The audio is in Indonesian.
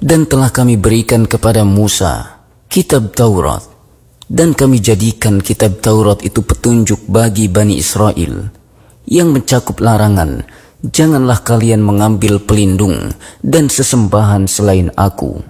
Dan telah kami berikan kepada Musa kitab Taurat, dan kami jadikan kitab Taurat itu petunjuk bagi Bani Israel, yang mencakup larangan, janganlah kalian mengambil pelindung dan sesembahan selain aku.